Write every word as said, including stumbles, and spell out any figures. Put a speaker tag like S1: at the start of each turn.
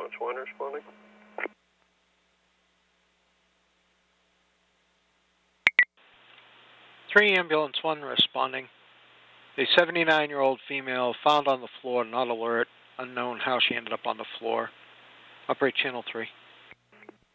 S1: ambulance one responding.
S2: three ambulance one responding. A seventy-nine-year-old female found on the floor, not alert, unknown how she ended up on the floor. Operate channel three.